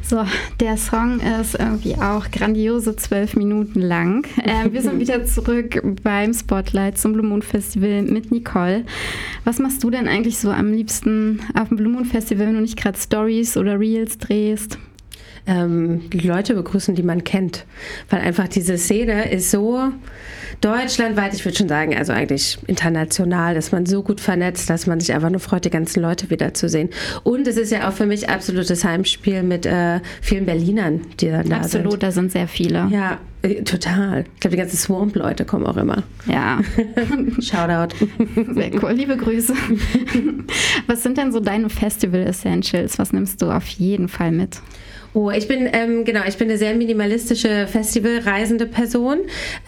So, der Song ist irgendwie auch grandiose 12 Minuten lang. Wir sind wieder zurück beim Spotlight zum Blue Moon Festival mit Nicole. Was machst du denn eigentlich so am liebsten auf dem Blue Moon Festival, wenn du nicht gerade Stories oder Reels drehst? Die Leute begrüßen, die man kennt. Weil einfach diese Szene ist so deutschlandweit, ich würde schon sagen, also eigentlich international, dass man so gut vernetzt, dass man sich einfach nur freut, die ganzen Leute wiederzusehen. Und es ist ja auch für mich absolutes Heimspiel mit vielen Berlinern, die dann da sind. Absolut, da sind sehr viele. Ja, total. Ich glaube, die ganzen Swamp-Leute kommen auch immer. Ja. Shoutout. Sehr cool, liebe Grüße. Was sind denn so deine Festival-Essentials? Was nimmst du auf jeden Fall mit? Oh, ich bin eine sehr minimalistische Festivalreisende Person.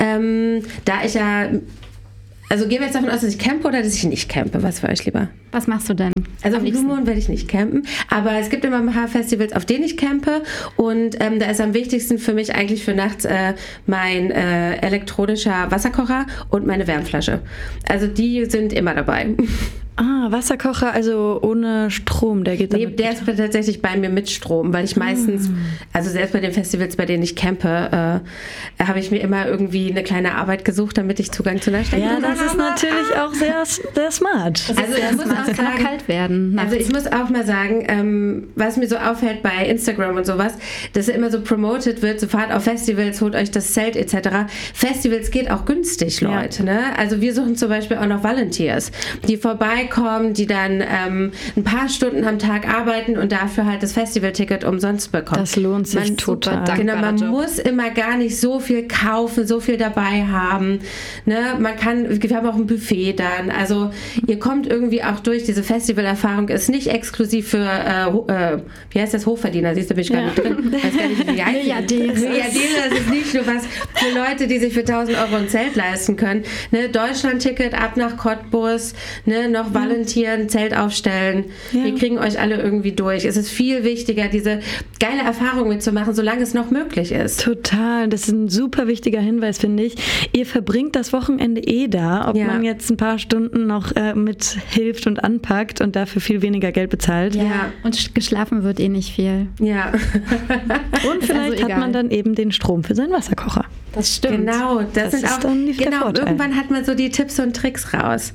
Da ich ja, also gehen wir jetzt davon aus, dass ich campe oder dass ich nicht campe. Was für euch lieber? Was machst du denn? Also auf Blue Moon werde ich nicht campen, aber es gibt immer ein paar Festivals, auf denen ich campe und da ist am wichtigsten für mich eigentlich für nachts mein elektronischer Wasserkocher und meine Wärmflasche. Also die sind immer dabei. Ah, Wasserkocher, also ohne Strom, der geht dann. Nee, der ist tatsächlich bei mir mit Strom, weil ich meistens, also selbst bei den Festivals, bei denen ich campe, habe ich mir immer irgendwie eine kleine Arbeit gesucht, damit ich Zugang zu einer Steckdose habe. Ja, das ist natürlich auch sehr, sehr smart. Also ich muss auch kann auch kalt werden. Also ich muss auch mal sagen, was mir so auffällt bei Instagram und sowas, dass immer so promoted wird, so fahrt auf Festivals, holt euch das Zelt etc. Festivals geht auch günstig, Leute. Ja. Ne? Also wir suchen zum Beispiel auch noch Volunteers, die vorbeikommen, die dann ein paar Stunden am Tag arbeiten und dafür halt das Festivalticket umsonst bekommen. Das lohnt sich total. Genau, man muss immer gar nicht so viel kaufen, so viel dabei haben. Ne? Wir haben auch ein Buffet dann. Also ihr kommt irgendwie auch durch. Diese Festivalerfahrung ist nicht exklusiv für, wie heißt das, Hochverdiener? Siehst du, bin ich gar nicht drin. Weiß gar nicht, wie heißt das ist nicht nur was für Leute, die sich für 1.000 € ein Zelt leisten können. Ne? Deutschland-Ticket ab nach Cottbus, ne? Noch volontieren, Zelt aufstellen. Ja. Wir kriegen euch alle irgendwie durch. Es ist viel wichtiger, diese geile Erfahrung mitzumachen, solange es noch möglich ist. Total. Das ist ein super wichtiger Hinweis, finde ich. Ihr verbringt das Wochenende da, ob man jetzt ein paar Stunden noch mithilft und anpackt und dafür viel weniger Geld bezahlt. Ja, und geschlafen wird nicht viel. Ja. Und vielleicht hat man dann eben den Strom für seinen Wasserkocher. Das stimmt. Genau. Das ist auch, dann der Vorteil. Irgendwann hat man so die Tipps und Tricks raus.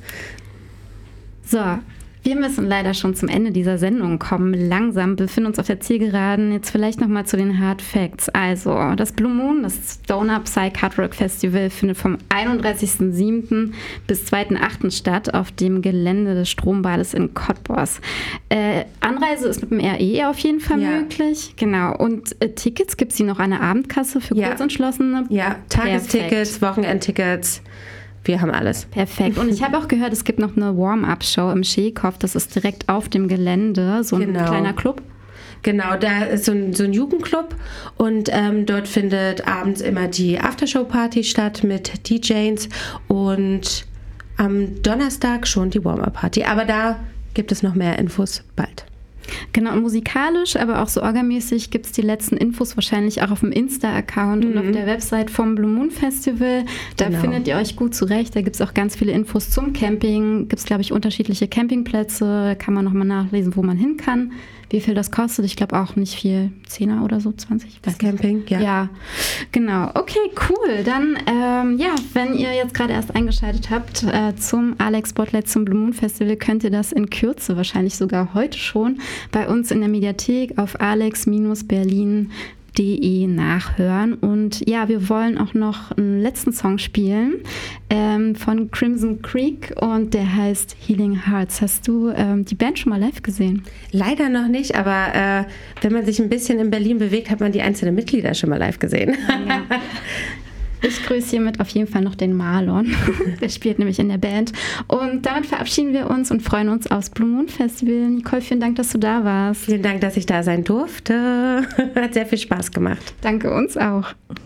So, wir müssen leider schon zum Ende dieser Sendung kommen. Langsam befinden uns auf der Zielgeraden. Jetzt vielleicht nochmal zu den Hard Facts. Also, das Blue Moon, das Stoner Psych Hard Rock Festival, findet vom 31.07. bis 2.08. statt auf dem Gelände des Strombades in Cottbus. Anreise ist mit dem RE auf jeden Fall möglich. Genau. Und Tickets, gibt es hier noch eine Abendkasse für Kurzentschlossene? Ja, Tagestickets, Wochenendtickets. Wir haben alles. Perfekt. Und ich habe auch gehört, es gibt noch eine Warm-Up-Show im Scheekopf. Das ist direkt auf dem Gelände, so ein kleiner Club. Genau, da ist so ein Jugendclub und dort findet abends immer die Aftershow-Party statt mit DJs und am Donnerstag schon die Warm-Up-Party. Aber da gibt es noch mehr Infos bald. Genau, und musikalisch, aber auch so orgamäßig gibt es die letzten Infos wahrscheinlich auch auf dem Insta-Account und auf der Website vom Blue Moon Festival. Da findet ihr euch gut zurecht. Da gibt es auch ganz viele Infos zum Camping. Gibt es, glaube ich, unterschiedliche Campingplätze. Da kann man nochmal nachlesen, wo man hin kann. Wie viel das kostet? Ich glaube auch nicht viel. 10er oder so, 20? Das Camping, ja. Ja, genau. Okay, cool. Dann, wenn ihr jetzt gerade erst eingeschaltet habt zum Alex Spotlight zum Blue Moon Festival, könnt ihr das in Kürze, wahrscheinlich sogar heute schon, bei uns in der Mediathek auf alex-berlin.de nachhören. Und ja, wir wollen auch noch einen letzten Song spielen von Crimson Creek und der heißt Healing Hearts. Hast du die Band schon mal live gesehen? Leider noch nicht, aber wenn man sich ein bisschen in Berlin bewegt, hat man die einzelnen Mitglieder schon mal live gesehen. Ja. Ich grüße hiermit auf jeden Fall noch den Marlon. Der spielt nämlich in der Band. Und damit verabschieden wir uns und freuen uns aufs Blue Moon Festival. Nicole, vielen Dank, dass du da warst. Vielen Dank, dass ich da sein durfte. Hat sehr viel Spaß gemacht. Danke, uns auch.